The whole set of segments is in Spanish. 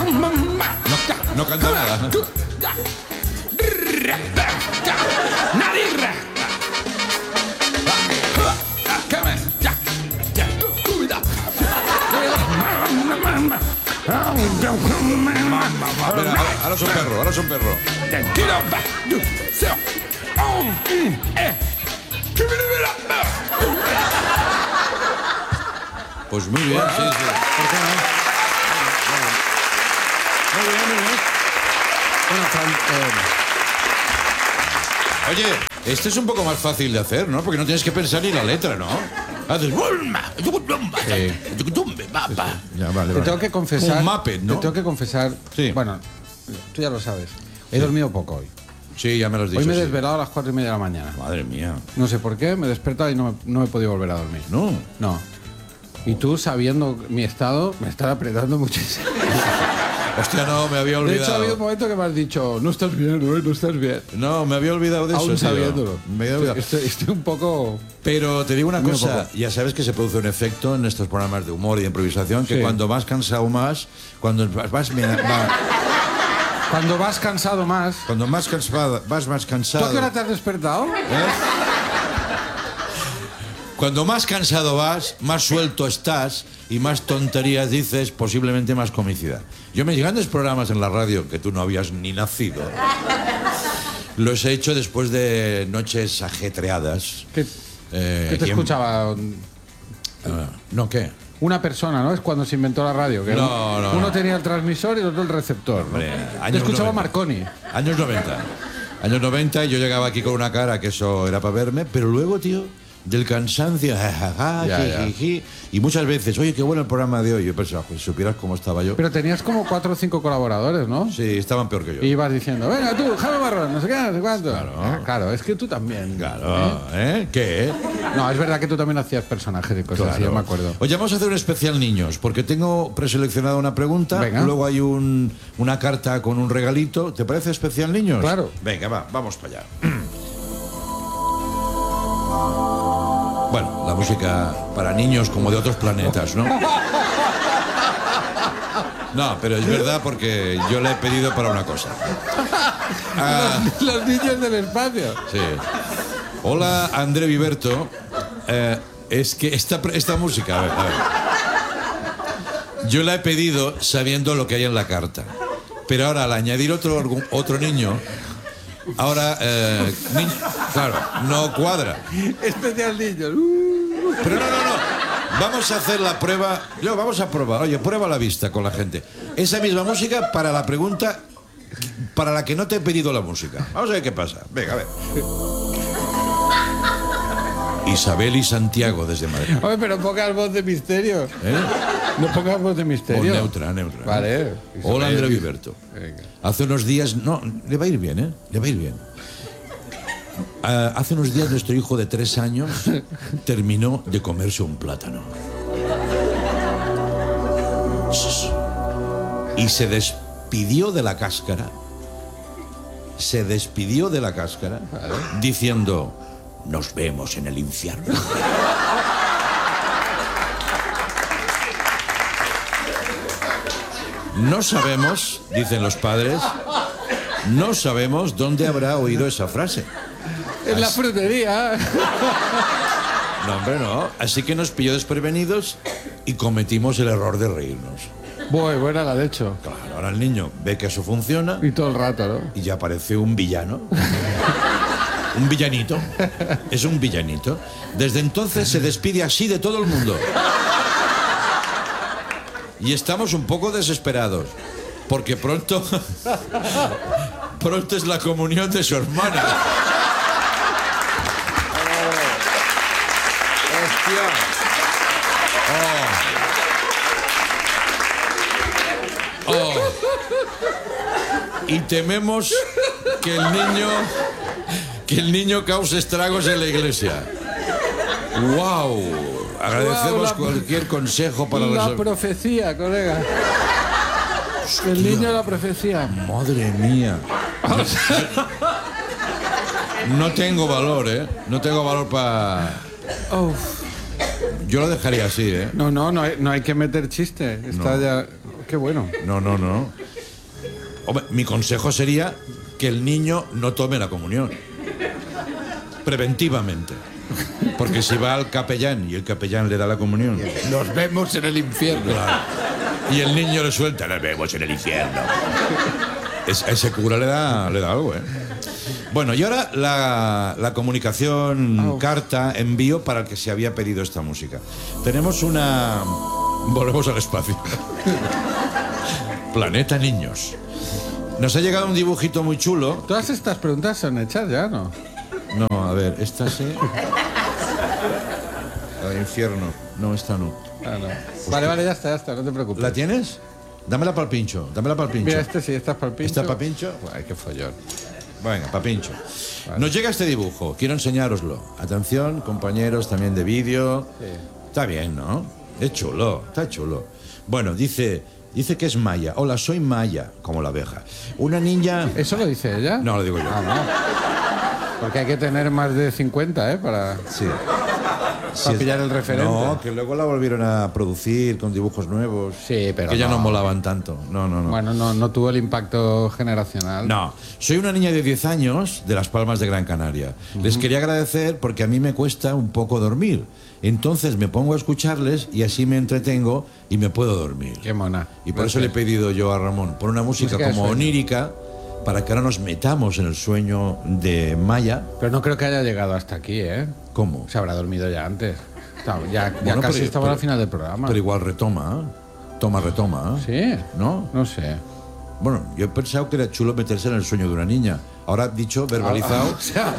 No canta nada. Ahora son perro, ahora son perro. Pues muy bien, sí, sí. ¿Por qué no? Muy bien, muy bien. Bueno, Oye, este es un poco más fácil de hacer, ¿no? Porque no tienes que pensar ni la letra, ¿no? Haces... Ya, vale, te tengo que confesar... Un Muppet, ¿no? Te tengo que confesar... Sí. Bueno, tú ya lo sabes. He dormido poco hoy. Sí, ya me lo has dicho. Hoy me he sí. desvelado a las 4:30 de la mañana. Madre mía. No sé por qué, me he despertado y no he podido volver a dormir. No. No. Y tú, sabiendo mi estado, me estás apretando muchísimo. Hostia, no, me había olvidado. De hecho, ha habido un momento que me has dicho, no estás bien, no estás bien. No, me había olvidado de eso. Aún tío. sabiéndolo. Me había olvidado. Estoy un poco... Pero te digo una Muy cosa, poco. ya sabes que se produce un efecto en estos programas de humor y de improvisación, que Sí. cuando vas cansado más, cuando vas Cuando vas cansado más... cuando más cansado, vas más ¿Tú cansado. a qué hora te has despertado? Cuando más cansado vas, más suelto estás y más tonterías dices, posiblemente más comicidad. Yo me grandes programas en la radio que tú no habías ni nacido. Los he hecho después de noches ajetreadas. ¿Qué te aquí en- escuchaba? ¿No qué? Una persona, ¿no? Es cuando se inventó la radio. Que No, no, uno no. tenía el transmisor y el otro el receptor. ¿no? Hombre, Te años escuchaba 90. Marconi. Años 90. Años 90 y yo llegaba aquí con una cara que eso era para verme, pero luego, tío, del cansancio, jajaja, Ya, ya. jijiji, y muchas veces, oye, qué bueno el programa de hoy. Yo pensaba, pues si supieras cómo estaba yo. Pero tenías como 4 o 5 colaboradores, ¿no? Sí, estaban peor que yo. Y ibas diciendo, venga tú, Jaime Marrón, no sé qué, no sé cuánto. Claro. Claro, es que tú también. Claro, ¿eh? ¿Qué? No, es verdad que tú también hacías personajes y cosas así, Claro. yo me acuerdo. Oye, vamos a hacer un especial niños, porque tengo preseleccionada una pregunta, Venga. luego hay una carta con un regalito. ¿Te parece especial niños? Claro. Venga, vamos para allá. Bueno, la música para niños como de otros planetas, ¿no? No, pero es verdad porque yo la he pedido para una cosa. Los niños del espacio. Sí. Hola, André Viverto. Es que esta música, a ver. Yo la he pedido sabiendo lo que hay en la carta. Pero ahora, al añadir otro niño, ahora, claro, no cuadra. Especial niños. Pero no. Vamos a hacer la prueba. No, vamos a probar. Oye, prueba la vista con la gente. Esa misma música para la pregunta para la que no te he pedido la música. Vamos a ver qué pasa. Venga, a ver. Isabel y Santiago desde Madrid. Oye, pero pongas voz de misterio. ¿Eh? No pongas voz de misterio. Neutra. Vale. Hola, Isabel. André Viverto. Venga. Hace unos días... No, le va a ir bien, ¿eh? Le va a ir bien. Hace unos días nuestro hijo de 3 años terminó de comerse un plátano. Y se despidió de la cáscara. Diciendo, nos vemos en el infierno. No sabemos, dicen los padres, no sabemos dónde habrá oído esa frase. En la frutería. No, hombre, no. Así que nos pilló desprevenidos y cometimos el error de reírnos. Buena la de hecho. Claro, ahora el niño ve que eso funciona Y todo el rato, ¿no? y ya parece un villano. Un villanito. Es un villanito. Desde entonces se despide así de todo el mundo. Y estamos un poco desesperados. Porque pronto es la comunión de su hermana. ¡Hostia! Oh. Y tememos que el niño cause estragos en la iglesia. ¡Wow! Agradecemos cualquier consejo para La profecía, colega. El niño de la profecía. Madre mía. No tengo valor, ¿eh? No tengo valor para... Uf. Yo lo dejaría así, ¿eh? No hay que meter chiste. Está No. ya... qué bueno. No. Hombre, mi consejo sería que el niño no tome la comunión. Preventivamente. Porque si va al capellán y el capellán le da la comunión... Nos vemos en el infierno. Claro. Y el niño le suelta, nos vemos en el infierno. A ese cura le da algo, ¿eh? Bueno, y ahora la comunicación, carta, envío para el que se había pedido esta música. Tenemos una... Volvemos al espacio. Planeta Niños. Nos ha llegado un dibujito muy chulo. Todas estas preguntas son hechas ya, ¿no? No, a ver, esta sí. El infierno. No, esta no. Ah, no. Vale, ya está, no te preocupes. ¿La tienes? Dámela para el pincho. Mira, este sí, esta es para el pincho. ¿Está para pincho? Ay, qué follón. Venga, para pincho. Vale. Nos llega este dibujo. Quiero enseñároslo. Atención, compañeros también de vídeo. Sí. Está bien, ¿no? Es chulo, está chulo. Bueno, dice que es Maya. Hola, soy Maya, como la abeja. Una niña... ¿Eso lo dice ella? No, lo digo yo. Ah, no. Porque hay que tener más de 50, ¿eh? Para pillar el referente. No, que luego la volvieron a producir con dibujos nuevos. Sí, pero que ya no molaban tanto. No. Bueno, no tuvo el impacto generacional. No, soy una niña de 10 años de Las Palmas de Gran Canaria. Les quería agradecer porque a mí me cuesta un poco dormir. Entonces me pongo a escucharles y así me entretengo y me puedo dormir. Qué mona. Y por eso le he pedido yo a Ramón, por una música como onírica, para que ahora nos metamos en el sueño de Maya. Pero no creo que haya llegado hasta aquí, ¿eh? ¿Cómo? Se habrá dormido ya antes. Ya Bueno, casi pero- estamos al final del programa. Pero igual retoma. Retoma. ¿Sí? ¿No? No sé. Bueno, yo he pensado que era chulo meterse en el sueño de una niña. Ahora dicho, verbalizado. O sea,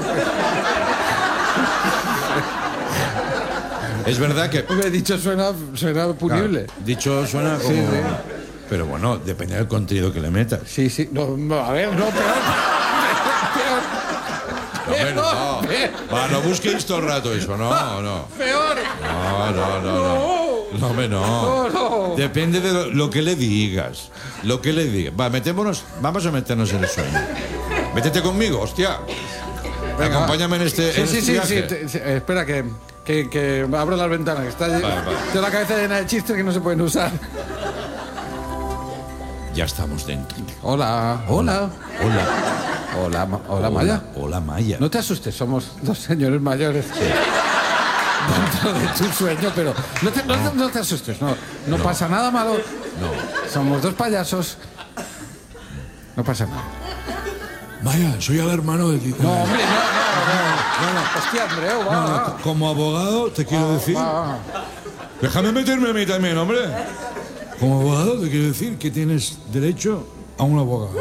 Es verdad que... me he dicho suena punible. Claro, dicho suena como... Sí. Pero bueno, depende del contenido que le metas. Sí. No, a ver, no, peor. No. Va, no busquéis todo el rato eso, no. Peor. No, hombre, no. Depende de lo que le digas. Va, vamos a meternos en el sueño. Métete conmigo, hostia. Venga, acompáñame en este viaje. Espera que abro las ventanas, que está Vale. tengo la cabeza llena de chistes que no se pueden usar. Ya estamos dentro. Hola, Maya. Hola, Maya. No te asustes, somos dos señores mayores. Dentro de tu sueño, pero no te asustes, no pasa nada malo. No. Somos dos payasos. No pasa nada. Maya, soy el hermano de Kiko. No, hombre, no. Hostia, Andreu, va. Como abogado te quiero decir... Va. Déjame meterme a mí también, hombre. Como abogado te quiero decir que tienes derecho a un abogado.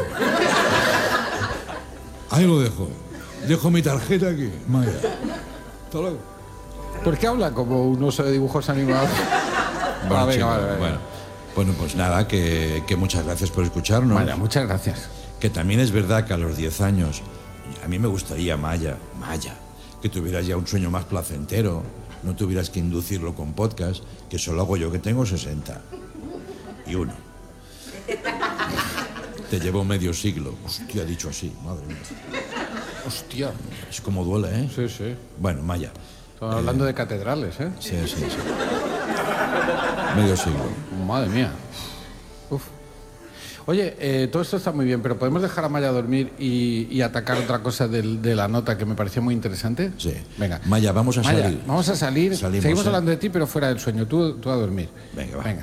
Ahí lo dejo. Dejo mi tarjeta aquí, Maya. Hasta luego. ¿Por qué habla como un oso de dibujos animados? Bueno, Venga, chico, vale. bueno, pues nada, que muchas gracias por escucharnos. Maya, muchas gracias. Que también es verdad que a los 10 años, a mí me gustaría, Maya, que tuvieras ya un sueño más placentero, no tuvieras que inducirlo con podcast, que solo hago yo, que tengo 60. Y uno. Te llevo medio siglo. Hostia, dicho así, madre mía. Hostia. Es como duele, ¿eh? Sí. Bueno, Maya. Estamos hablando de catedrales, ¿eh? Sí. Medio siglo. Madre mía. Uf. Oye, todo esto está muy bien, pero ¿podemos dejar a Maya dormir y atacar otra cosa de la nota que me pareció muy interesante? Sí. Venga. Maya, vamos a salir. Vamos a salir. Salimos, Seguimos hablando de ti, pero fuera del sueño. Tú a dormir. Venga, va.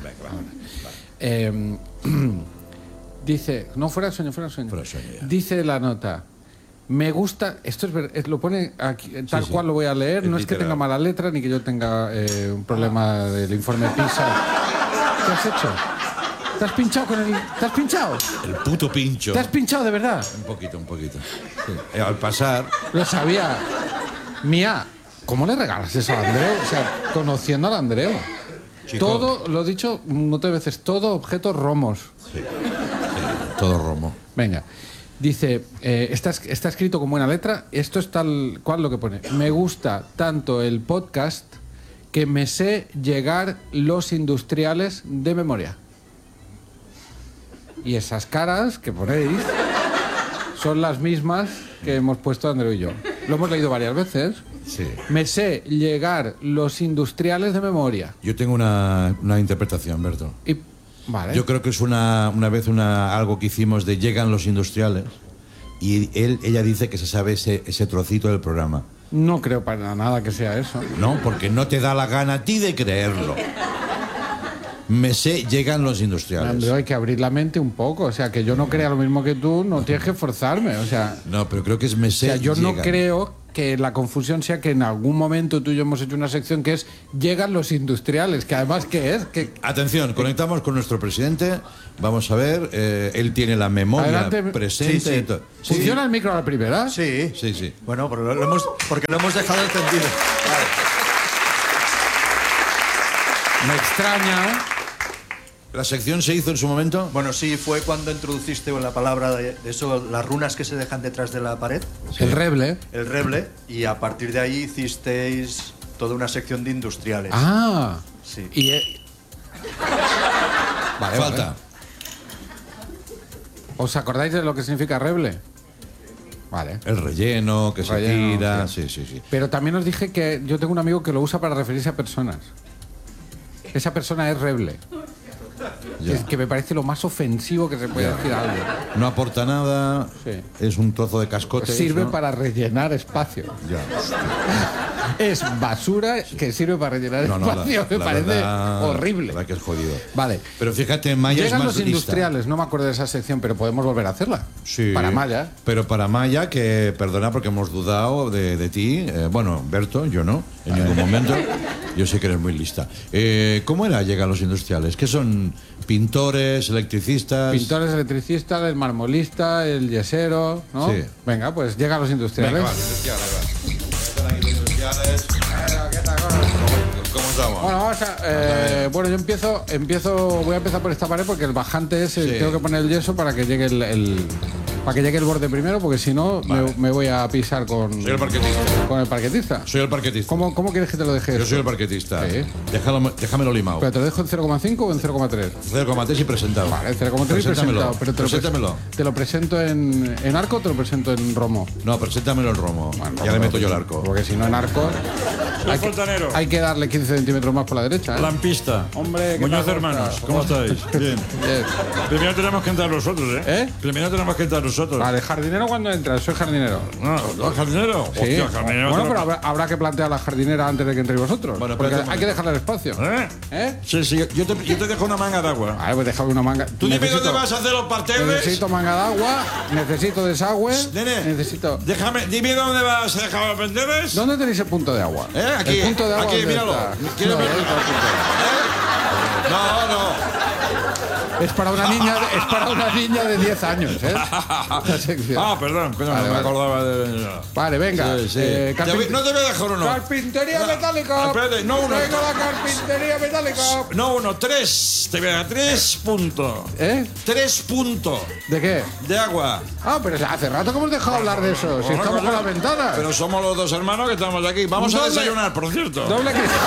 Dice... No, fuera del sueño. Fuera del sueño, ya. Dice la nota... Me gusta... Esto es verdad, lo pone aquí, tal cual lo voy a leer. No es que tenga mala letra ni que yo tenga un problema del informe PISA. ¿Qué has hecho? ¿Te has pinchado con el...? ¿Te has pinchado? El puto pincho. ¿Te has pinchado de verdad? Un poquito. Sí. Al pasar... Lo sabía. Mía, ¿cómo le regalas eso a Andreu? O sea, conociendo al Andreu. Chico. Todo, lo he dicho un montón de veces, todo objetos romos. Sí, todo romo. Venga. Dice, está escrito con buena letra, esto es tal cual lo que pone. Me gusta tanto el podcast que me sé llegar los industriales de memoria. Y esas caras que ponéis son las mismas que hemos puesto Andreu y yo. Lo hemos leído varias veces. Sí. Me sé llegar los industriales de memoria. Yo tengo una interpretación, Berto. Y Vale. Yo creo que es una vez algo que hicimos de llegan los industriales y ella dice que se sabe ese trocito del programa. No creo para nada que sea eso. No, porque no te da la gana a ti de creerlo. Me sé, llegan los industriales. Andreu, hay que abrir la mente un poco. O sea, que yo no crea lo mismo que tú, no tienes que forzarme. O sea, No, pero creo que es me sé, o sea, yo no llegan. creo que la confusión sea que en algún momento tú y yo hemos hecho una sección que es llegan los industriales, que además ¿qué es? Que Atención, conectamos con nuestro presidente. Vamos a ver, él tiene la memoria Adelante. presente. Sí, sí. ¿Funciona el micro a la primera? Sí. Sí, sí. Bueno, porque lo hemos dejado encendido. Me extraña. ¿La sección se hizo en su momento? Bueno, sí, fue cuando introduciste la palabra de eso, las runas que se dejan detrás de la pared, El reble. el reble, y a partir de ahí hicisteis toda una sección de industriales. Ah. Sí. Y Vale, Falta. vale. ¿Os acordáis de lo que significa reble? Vale. El relleno, que se Relleno, tira. sí. Sí. Pero también os dije que yo tengo un amigo que lo usa para referirse a personas. Esa persona es reble. Ya. Es que me parece lo más ofensivo que se puede decir a alguien. No aporta nada. Sí. Es un trozo de cascote. Sirve ¿no? para rellenar espacio. Ya. Es basura que sirve para rellenar No, espacio. Me parece verdad, horrible. La verdad que es jodido. Vale. Pero fíjate, Maya Llegan es más los lista. industriales, no me acuerdo de esa sección, pero podemos volver a hacerla. Sí. Para Maya. Pero para Maya, que perdona porque hemos dudado de ti. Bueno, Berto, yo no, en ningún momento. Yo sé que eres muy lista. ¿Cómo era llegan los industriales? ¿Qué son? ¿Pintores, electricistas? Pintores, electricistas, el marmolista, el yesero, ¿no? Sí. Venga, pues llegan los industriales. Venga, vale, industriales, va. Están aquí los industriales. ¿Cómo estamos? Bueno, vamos a, bueno, yo voy a empezar por esta pared porque el bajante es, Sí. tengo que poner el yeso para que llegue para que llegue el borde primero, porque si no Vale. me voy a pisar con Soy el parquetista. con el parquetista. Soy el parquetista. ¿Cómo quieres que te lo deje? Yo esto? soy el parquetista. Sí. Déjamelo limado. ¿Pero te lo dejo en 0,5 o en 0,3? 0,3 y presentado. Vale, 0,3 y Preséntamelo. presentado. Pero Preséntamelo. ¿te lo presento en arco o te lo presento en romo? No, preséntamelo el romo. Bueno, Ya le meto yo el arco. Porque si no en arco Soy fontanero, hay que darle 15 centímetros más por la derecha, ¿eh? lampista, Hombre, ¿qué Muñoz tal, hermanos, Oscar? ¿cómo estáis? Bien. Bien. Primero tenemos que entrar nosotros, ¿eh? ¿Eh? Primero tenemos que entrar nosotros. Vale, jardinero cuando entras, soy jardinero. No, jardinero. Sí. Hostia, jardinero. Bueno, te pero lo- habrá que plantear la jardinera antes de que entréis vosotros. Bueno, porque espérate un hay que dejarle el espacio. ¿Eh? ¿Eh? Sí, yo te dejo una manga de agua. Vale, pues déjame una manga. Tú dime dónde vas a hacer los parterres. Necesito manga de agua, necesito desagüe, Nene. necesito... Dime dónde vas a dejar los parterres. ¿Dónde tenéis el punto de agua? Aquí, el punto de agua, aquí, ¿dónde míralo. está? ¿Quieres No, verlo? ahí está el punto. No. Es para una niña de 10 años, ¿eh? La sección. Ah, perdón, coño, Vale, no me vale. acordaba de. Vale, venga. Sí, sí. No te voy a dejar uno. Carpintería metálica. Espérate, no uno. Venga la carpintería metálica. No uno, 3. Te voy a dar 3 puntos. ¿Eh? 3 puntos ¿De qué? de agua. Ah, pero hace rato que hemos dejado hablar de eso. Si Bueno, estamos con coño, la ventana. Pero somos los dos hermanos que estamos aquí. Vamos a Doble- desayunar, por cierto. Doble cristal.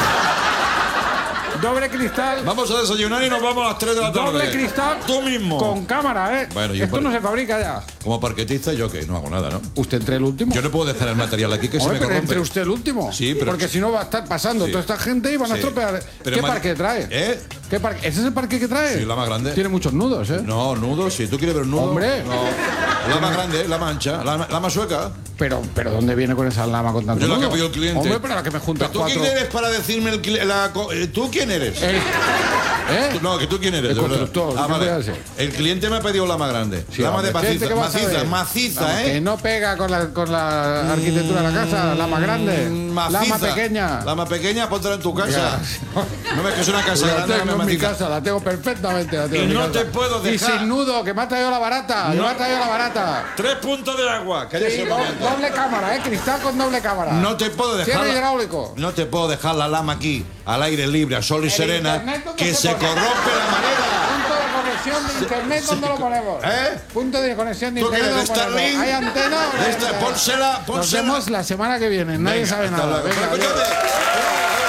Doble cristal. Vamos a desayunar y nos vamos a las 3 de la tarde. Doble cristal. Tú mismo. Con cámara, ¿eh? Bueno, yo Esto por- no se fabrica ya. Como parquetista, yo que no hago nada, ¿no? Usted entre el último. Yo no puedo dejar el material aquí que se Hombre, me pero entre corrompe. usted el último. Sí, pero- Porque si no va a estar pasando Sí. toda esta gente y van a Sí. estropear. Pero ¿Qué ma- parque trae? ¿Eh? ¿Qué parque? ¿Ese es el parque que trae? Sí, la más grande. Tiene muchos nudos, ¿eh? No, nudo, si tú quieres ver un nudo. Hombre. No. La más grande, la mancha, la más sueca. Pero ¿dónde viene con esa lama con tanto Yo la que nudo? pidió el cliente. Hombre, pero la que me junta ¿Tú cuatro. quién eres para decirme ¿Tú quién eres? ¿Eh? No, que tú quién eres. El de verdad. constructor, Ah, ¿qué vale. voy a hacer? El cliente me ha pedido la más grande. Sí, lama hombre, de gente, ¿qué vas a ver? maciza, Vamos, ¿eh? Que no pega con la arquitectura de la casa, la más grande. Maciza. La más pequeña. La más pequeña, póntela en tu casa. No ves que es una casa La grande, tengo en mi maciza. casa, la tengo perfectamente. La tengo Y en mi no casa. te puedo Y dejar. sin nudo, que me ha traído la barata. Que No. me ha traído la barata. 3 puntos de agua. Cállese Sí, un momento. doble cámara, cristal con doble cámara. No te puedo dejar. Cierre hidráulico. No te puedo dejar la lama aquí, al aire libre, a sol y serena, internet, ¿dónde que se se pone? corrompe la manera. Punto de conexión de internet, ¿dónde lo ponemos? ¿Eh? Punto de conexión de ¿Tú internet. quieres de ¿dónde lo ponemos? Starlink? ¿Hay antena o no hay antena? Pónsela. Nos vemos la semana que viene. Nadie Venga, sabe hasta nada. luego. Venga, Pero adiós. escúchame.